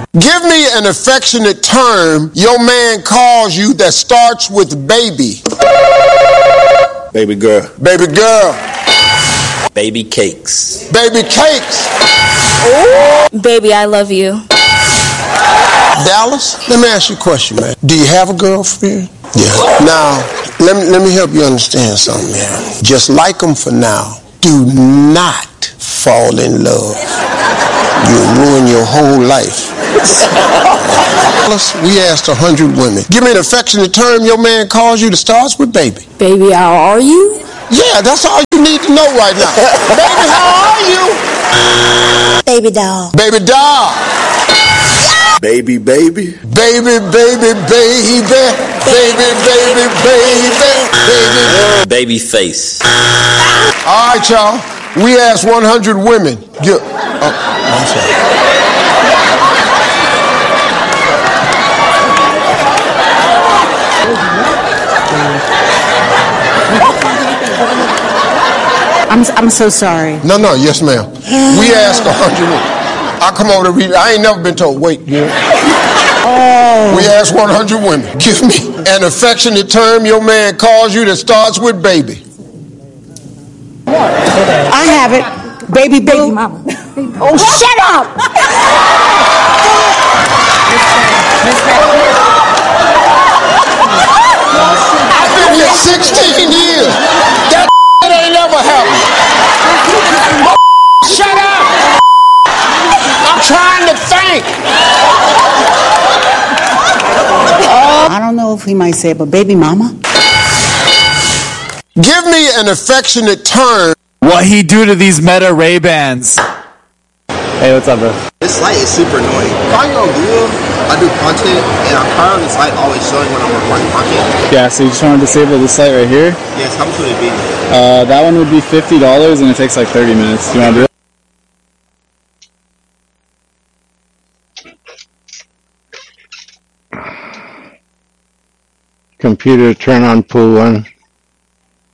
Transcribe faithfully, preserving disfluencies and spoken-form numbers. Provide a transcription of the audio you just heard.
Give me an affectionate term your man calls you that starts with baby. Baby girl. Baby girl. Baby cakes. Baby cakes. Ooh. Baby, I love you. Dallas, let me ask you a question, man. Do you have a girlfriend? Yeah. Now, let me, let me help you understand something, man. Just like them for now. Do not fall in love. You'll ruin your whole life. Dallas, we asked a hundred women. Give me an affectionate term your man calls you that starts with baby. Baby, how are you? Yeah, that's all you need to know right now. Baby, how are you? Baby doll. Baby doll. Baby, baby. Baby, baby, baby. Baby, baby, baby. Baby. Baby face. All right, y'all. We asked one hundred women. Get, oh, I'm sorry. I'm I'm so sorry. No, no, yes, ma'am. We asked a hundred women. I come over to read it. I ain't never been told, wait, you know. Oh. We asked one hundred women. Give me an affectionate term your man calls you that starts with baby. I have it. Baby, baby mama. Oh, shut up! I've been here sixteen years. That ain't never happened. Shut up! I'm trying to think. Uh, I don't know if he might say it, but baby mama. Give me an affectionate term. What he do to these Meta Ray-Bans? Hey, what's up, bro? This light is super annoying. If I go on Google, I do content, and I'm proud of this light always showing when I'm recording content. Yeah, so you just want to disable this light right here? Yes, how much would it be? Uh, that one would be fifty dollars, and it takes like thirty minutes. Do you want to do it? Computer, turn on pool one.